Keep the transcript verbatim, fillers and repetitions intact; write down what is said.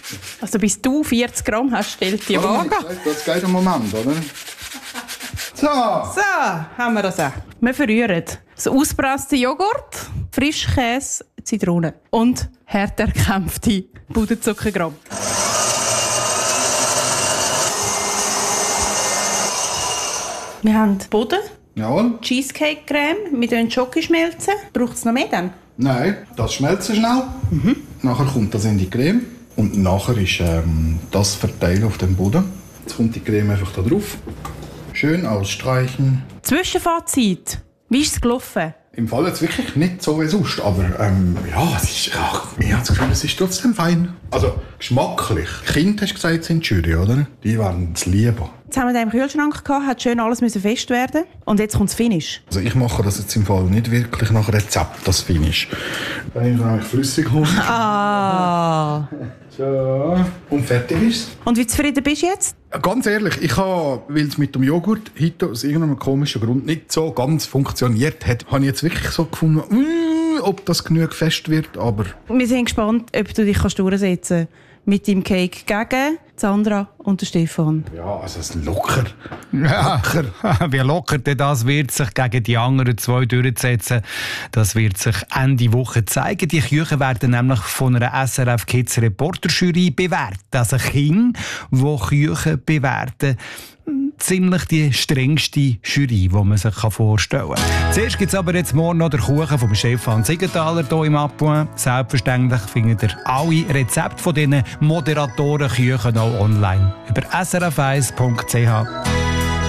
Also bis du vierzig Gramm hast, stellt die Waage. Das geht einen Moment, oder? So. So, haben wir das auch. Wir verrühren das ausgepresste Joghurt, Frischkäse, Zitrone und hart erkämpfte Puderzuckergramm. Wir haben Boden, Jawohl. Cheesecake-Creme, wir schmelzen Schokoschmelzen. Braucht es noch mehr dann? Nein, das schmelzt schnell. Mhm. Nachher kommt das in die Creme. Und nachher ist ähm, das verteilt auf dem Boden. Jetzt kommt die Creme einfach da drauf. Schön ausstreichen. Zwischenfazit. Wie ist es gelaufen? Im Fall jetzt wirklich nicht so wie sonst, aber ähm, ja, es ist, ja, ich habe das Gefühl, es ist trotzdem fein. Also geschmacklich. Kinder, hast du gesagt, sind Jury, oder? Die werden es lieben. Jetzt haben wir den im Kühlschrank gehabt, hat schön alles müssen fest werden. Und jetzt kommt das Finish. Also ich mache das jetzt im Fall nicht wirklich nach Rezept, das Finish. Da nehme ich eigentlich flüssig hoch. Ah. So. Und fertig ist Und wie zufrieden bist du jetzt? Ganz ehrlich, ich habe, weil es mit dem Joghurt heute aus irgendeinem komischen Grund nicht so ganz funktioniert hat, habe ich jetzt wirklich so gefunden, mm, ob das genug fest wird, aber... Wir sind gespannt, ob du dich kannst durchsetzen kannst. Mit deinem Cake gegen Sandra und den Stefan. Ja, also es ist locker. Ja. Locker. Wie locker denn das wird sich gegen die anderen zwei durchsetzen, das wird sich Ende Woche zeigen. Die Küchen werden nämlich von einer S R F Kids Reporter-Jury bewertet. Also Kinder, die Küchen bewerten, ziemlich die strengste Jury, die man sich vorstellen kann. Zuerst gibt es aber jetzt morgen noch den Kuchen vom Stefan Siegenthaler hier im Appoint. Selbstverständlich findet ihr alle Rezepte von diesen Moderatoren Küchen auch online über s r f eins punkt c h.